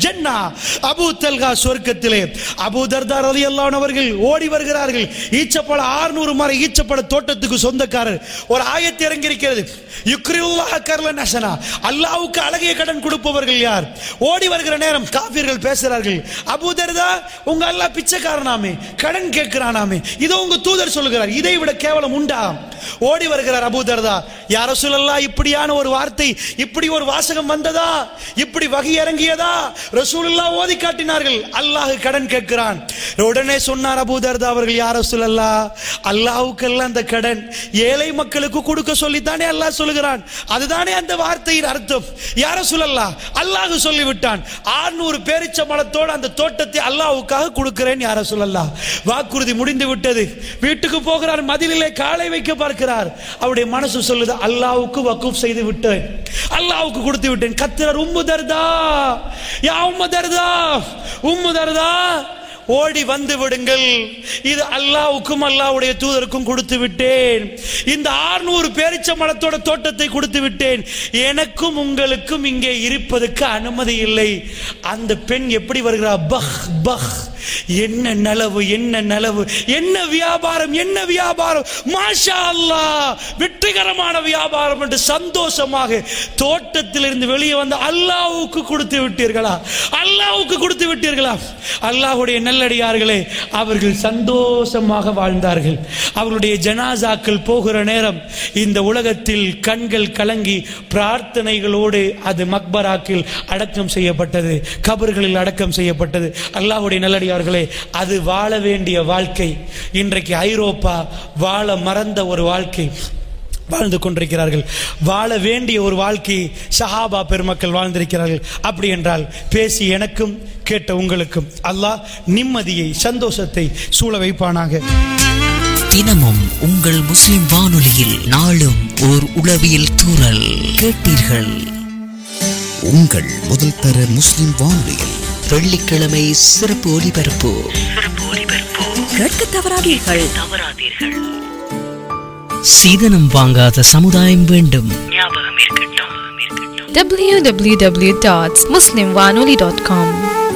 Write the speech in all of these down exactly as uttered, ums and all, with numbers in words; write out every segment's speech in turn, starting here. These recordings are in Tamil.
ஜன்னா. அபூ தல்ஹா சொர்க்கத்திலே. அபூ தர்தா ரலியல்லாஹு அன்ஹு அவர்கள் ஓடி வருகிறார்கள். ஈச்சப்பழ ஆறுநூறு மரம் ஈச்சப்பழ தோட்டத்துக்கு சொந்தக்காரர். ஒரு ஆயத்து இறங்கி இருக்கிறது, யுக்ரியுல்லாஹ கர்லன் ஹஸனா, அல்லாஹ்வுக்கு அழகிய கடன் கொடுப்பவர்கள் யார்? ஓடி வருகிற நேரம் காஃபிர்கள் பேசுகிறார்கள், அபூ தர்தா உங்க அல்லாஹ் பிச்சைக்காரனாமே, கடன் கேட்கிறானாமே, இதோ உங்க தூதர் சொல்கிறார், இதை விட கேவலம் உண்டா? ஓடி வருகிறார் அபூ தர்தா, யா ரசூலல்லாஹ் இப்படியான ஒரு வார்த்தை, இப்படி ஒரு வாசகம் வந்ததா, இப்படி வகை இறங்கியதா? ரசூலுல்லாஹ் ஓதி காட்டினார்கள், அல்லாஹ் கடன் கேட்கிறான். உடனே சொன்னார் அபூ தர்தா அவர்கள், யா ரசூலல்லாஹ் அல்லாஹ்வுக்கெல்லாம் அந்த கடன் ஏழை மக்களுக்கு கொடுக்க சொல்லித்தானே அல்லாஹ் சொல்லுகிறான், அதுதானே அந்த வார்த்தையின் அர்த்தம். யா ரசூலல்லாஹ் அல்லாஹ் சொல்லிவிட்டான், ஆறுநூறு பேரிச்ச மரத்தோடு அந்த தோட்டத்தை அல்லாஹ்வுக்காக கொடுக்கிறேன் யா ரசூலல்லாஹ். வாக்குறுதி முடிந்து விட்டது. வீட்டுக்கு போகிறார், மதிலிலே காலை வைக்க பார்க்கிறார். அவருடைய மனசு சொல்லுது, அல்லாஹ்வுக்கு வக்ஃப் செய்து விட்டேன், அல்லாஹ்வுக்கு கொடுத்து விட்டேன். கத்திரர், உம்மு தர்தா, யா உம்மு தர்தா, உம்மு தர்தா ஓடி வந்து விடுங்கள், இது அல்லாஹ்வுக்கும் அல்லாஹ்வுடைய தூதருக்கும் கொடுத்து விட்டேன், இந்த ஆறுநூறு பேரிச்ச மரத்தோட தோட்டத்தை கொடுத்து விட்டேன், எனக்கும் உங்களுக்கும் இங்கே இருப்பதற்கு அனுமதி இல்லை. அந்த பெண் எப்படி வருகிறார், பஹ் பஹ், என்ன நலவு, என்ன நலவு, என்ன வியாபாரம், என்ன வியாபாரம், மாஷா அல்லாஹ், வெற்றிகரமான வியாபாரம் என்று சந்தோஷமாக தோட்டத்தில் இருந்து வெளியே வந்து, அல்லாஹ்வுக்கு கொடுத்து விட்டீர்களா, அல்லாஹ்வுக்கு கொடுத்து விட்டீர்களா? அல்லாஹ்வுடைய நல்லடியார்களே, அவர்கள் சந்தோஷமாக வாழ்ந்தார்கள். அவர்களுடைய ஜனாசாக்கள் போகிற நேரம் இந்த உலகத்தில் கண்கள் கலங்கி பிரார்த்தனைகளோடு அது மக்பராக்கில் அடக்கம் செய்யப்பட்டது, கபர்களில் அடக்கம் செய்யப்பட்டது. அல்லாஹ்வுடைய நல்லடியார், அது வாழ வேண்டிய வாழ்க்கை. இன்றைக்கு ஐரோப்பா வாழ மறந்த ஒரு வாழ்க்கை வாழ்ந்து கொண்டிருக்கிறார்கள். வாழ வேண்டிய ஒரு வாழ்க்கை சஹாபா பெருமக்கள் வாழ்ந்திருக்கிறார்கள். அப்படி என்றால் பேசி எனக்கும் கேட்ட உங்களுக்கும் அல்லாஹ் நிம்மதியை, சந்தோஷத்தை சூழ வைப்பானாக. தினமும் உங்கள் முஸ்லிம் வானொலியில் நாளும் ஓர் உளவியல் தூறல் கேட்டீர்கள். உங்கள் முதல் தர முஸ்லிம் வானொலியில் வெள்ளிக்கிழமை சிறப்பு ஒலிபரப்பு. கேட்க தவறாதீர்கள். சீதனம் வாங்காத சமுதாயம் வேண்டும். டபிள்யூ டபிள்யூ டபிள்யூ டாட் முஸ்லிம் வானொலி டாட் காம்.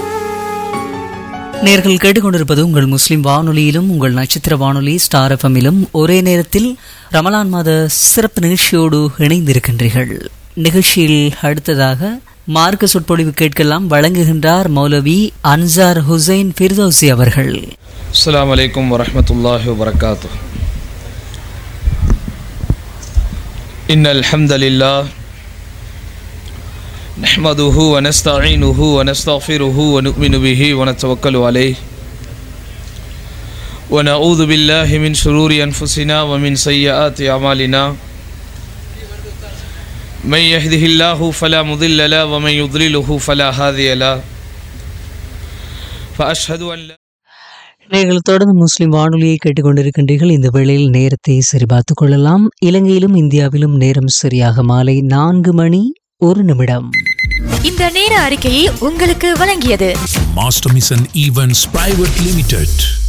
நேர்கள் கேட்டுக்கொண்டிருப்பது உங்கள் முஸ்லிம் வானொலியிலும் உங்கள் நட்சத்திர வானொலி ஸ்டார் எஃப்எம்மிலும் ஒரே நேரத்தில் ரமலான் மாத சிறப்பு நிகழ்ச்சியோடு இணைந்திருக்கின்றீர்கள். நிகழ்ச்சியில் அடுத்ததாக மார்க்க சொற்பொழிவு கேட்கலாம். வழங்குகின்றார் மௌலவி அன்சார் ஹுசைன் ஃபிர்தௌசி அவர்கள். அஸ்ஸலாமு அலைக்கும் வரஹ்மத்துல்லாஹி வபரகாத்துஹு. இன்னல் ஹம்தலில்லாஹ் நஹ்மதுஹு வ நஸ்தஈனுஹு வ நஸ்தக்ஃபிருஹு வ நு'மினு பிஹி வ நதவக்கலு அலைஹி வ நஊது பில்லாஹி மின் ஷுரூரி அன்ஃபுஸினா வ மின் ஸய்யிஆத்தி அமாலினா. من يهده الله فلا مضل له ومن يضلله فلا هادي له فاشهد ان لا. நீங்கள் தொடர்ந்து முஸ்லிம் வானொலியை கேட்டுக்கொண்டிருக்கின்றீர்கள். இந்த வேளையில் நேரத்தை சரிபார்த்துக் கொள்ளலாம். இலங்கையிலும் இந்தியாவிலும் நேரம் சரியாக மாலை நான்கு மணி ஒரு நிமிடம். இந்த நேர அறிக்கையை உங்களுக்கு வழங்கியது master mission events private limited.